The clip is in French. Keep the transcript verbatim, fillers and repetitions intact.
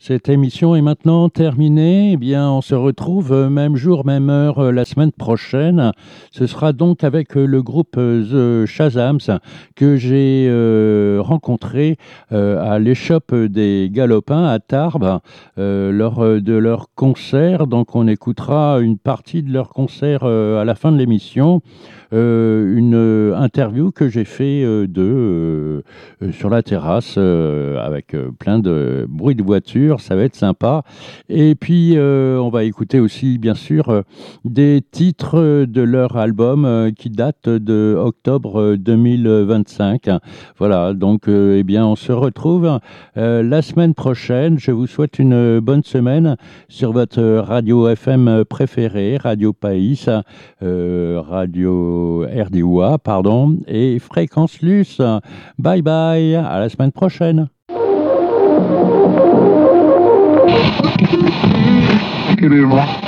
Cette émission est maintenant terminée. Eh bien, on se retrouve euh, même jour, même heure euh, la semaine prochaine. Ce sera donc avec euh, le groupe euh, The Shazams que j'ai euh, rencontré euh, à l'échoppe des Galopins à Tarbes euh, lors euh, de leur concert. Donc, on écoutera une partie de leur concert euh, à la fin de l'émission. Euh, une euh, interview que j'ai fait euh, d'eux euh, sur la terrasse euh, avec euh, plein de bruit de voiture, ça va être sympa. Et puis euh, on va écouter aussi bien sûr euh, des titres de leur album euh, qui datent de octobre deux mille vingt-cinq. Voilà, donc euh, eh bien on se retrouve euh, la semaine prochaine. Je vous souhaite une bonne semaine sur votre radio F M préférée, Radio Païs, euh, Radio R D O A, pardon, et Fréquence Luce. Bye bye, à la semaine prochaine. Excusez-moi.